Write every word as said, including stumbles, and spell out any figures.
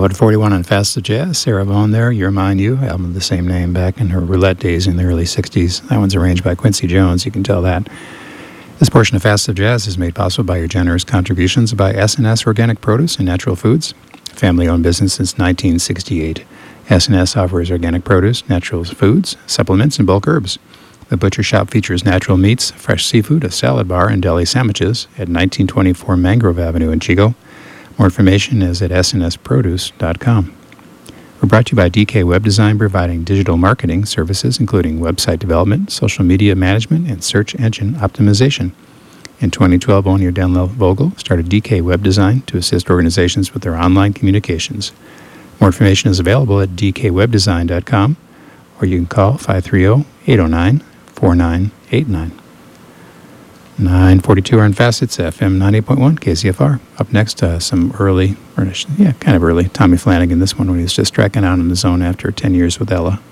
Mode forty-one on Fast of Jazz, Sarah Vaughan there, You're Mine You, album of the same name back in her roulette days in the early sixties. That one's arranged by Quincy Jones, you can tell that. This portion of Fast of Jazz is made possible by your generous contributions by S and S Organic Produce and Natural Foods, family-owned business since nineteen sixty-eight. S and S offers organic produce, natural foods, supplements, and bulk herbs. The butcher shop features natural meats, fresh seafood, a salad bar, and deli sandwiches at nineteen twenty-four Mangrove Avenue in Chico. More information is at s n s produce dot com. We're brought to you by D K Web Design, providing digital marketing services including website development, social media management, and search engine optimization. In twenty twelve, Onier Denlow Vogel started D K Web Design to assist organizations with their online communications. More information is available at d k web design dot com, or you can call five three zero, eight zero nine, four nine eight nine. nine forty-two on Facets, F M ninety point one, K Z F R. Up next, uh, some early, or yeah, kind of early, Tommy Flanagan, this one when he was just tracking out in the zone after ten years with Ella.